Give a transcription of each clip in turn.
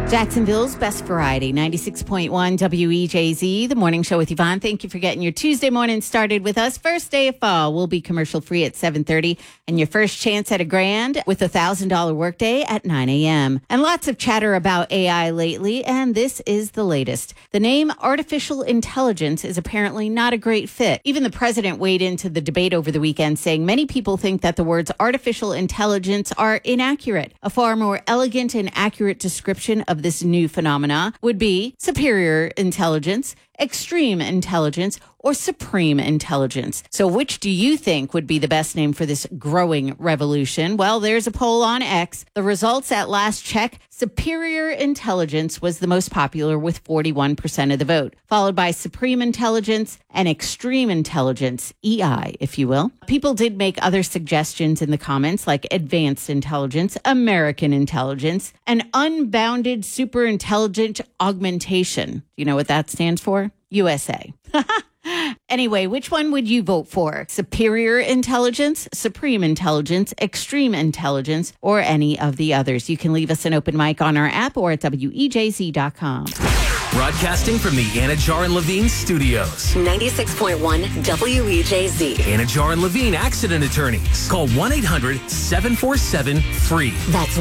Jacksonville's best variety, 96.1 WEJZ, the morning show with Yvonne. Thank you for getting your Tuesday morning started with us. First day of fall will be commercial free at 7:30, and your first chance at $1,000 with a $1,000 workday at 9 a.m. And lots of chatter about AI lately, and this is the latest. The name artificial intelligence is apparently not a great fit. Even the president weighed into the debate over the weekend, saying many people think that the words artificial intelligence are inaccurate. A far more elegant and accurate description of this new phenomena would be superior intelligence, extreme intelligence, or supreme intelligence. So which do you think would be the best name for this growing revolution? Well, there's a poll on X. The results at last check, superior intelligence was the most popular with 41% of the vote, followed by supreme intelligence and extreme intelligence, EI, if you will. People did make other suggestions in the comments like advanced intelligence, American intelligence, and unbounded super intelligent augmentation. Do you know what that stands for? USA. Anyway, which one would you vote for? Superior intelligence, supreme intelligence, extreme intelligence, or any of the others? You can leave us an open mic on our app or at WEJZ.com. Broadcasting from the Anajar and Levine studios. 96.1 WEJZ. Anajar and Levine Accident Attorneys. Call 1-800-747-FREE. That's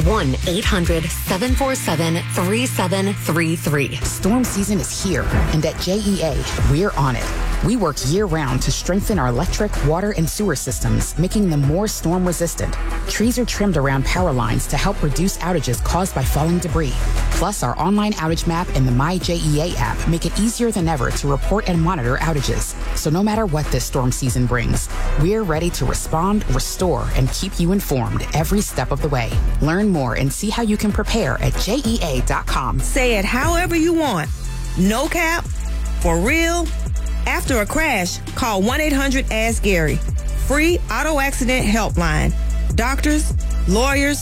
1-800-747-3733. Storm season is here, and at JEA, we're on it. We work year-round to strengthen our electric, water, and sewer systems, making them more storm-resistant. Trees are trimmed around power lines to help reduce outages caused by falling debris. Plus, our online outage map and the MyJEA app make it easier than ever to report and monitor outages. So no matter what this storm season brings, we're ready to respond, restore, and keep you informed every step of the way. Learn more and see how you can prepare at JEA.com. Say it however you want. No cap, for real. After a crash, call 1-800-ASK-GARY. Free auto accident helpline. Doctors, lawyers,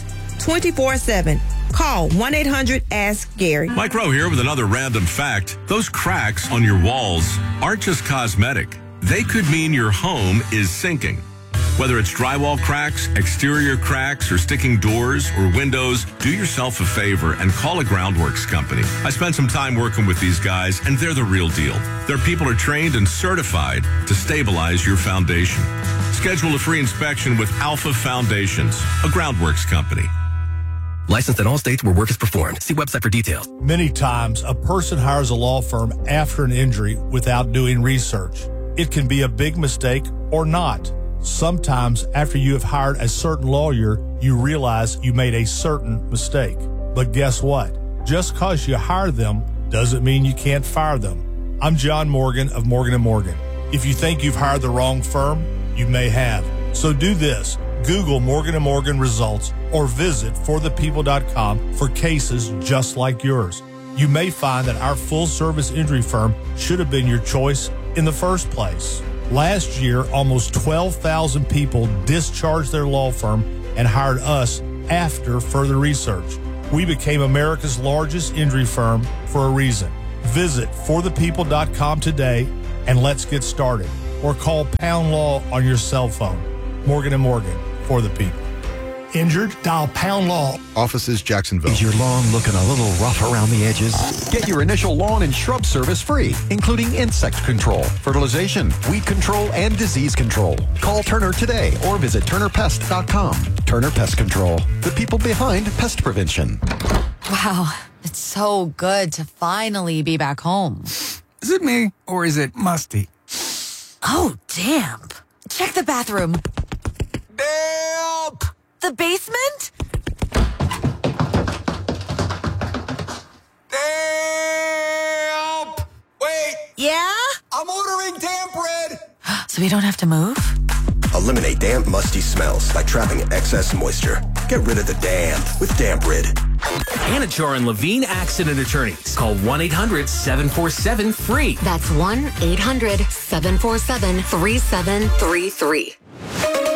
24/7. Call 1-800-ASK-GARY. Mike Rowe here with another random fact. Those cracks on your walls aren't just cosmetic. They could mean your home is sinking. Whether it's drywall cracks, exterior cracks, or sticking doors or windows, do yourself a favor and call a Groundworks company. I spent some time working with these guys, and they're the real deal. Their people are trained and certified to stabilize your foundation. Schedule a free inspection with Alpha Foundations, a Groundworks company. Licensed in all states where work is performed. See website for details. Many times, a person hires a law firm after an injury without doing research. It can be a big mistake or not. Sometimes after you have hired a certain lawyer, you realize you made a certain mistake. But guess what? Just because you hire them doesn't mean you can't fire them. I'm John Morgan of Morgan & Morgan. If you think you've hired the wrong firm, you may have. So do this. Google Morgan & Morgan results or visit forthepeople.com for cases just like yours. You may find that our full-service injury firm should have been your choice in the first place. Last year, almost 12,000 people discharged their law firm and hired us after further research. We became America's largest injury firm for a reason. Visit forthepeople.com today and let's get started. Or call Pound Law on your cell phone. Morgan & Morgan, for the people. Injured? Dial Pound Law. Offices, Jacksonville. Is your lawn looking a little rough around the edges? Get your initial lawn and shrub service free, including insect control, fertilization, weed control, and disease control. Call Turner today or visit turnerpest.com. Turner Pest Control, the people behind pest prevention. Wow, it's so good to finally be back home. Is it me or is it musty? Oh, damp. Check the bathroom. Damp! The basement? Damp! Wait! Yeah? I'm ordering damp bread! So we don't have to move? Eliminate damp, musty smells by trapping excess moisture. Get rid of the damp with Damp Rid. Anajar and Levine Accident Attorneys. Call 1-800-747-FREE. That's 1-800-747-3733.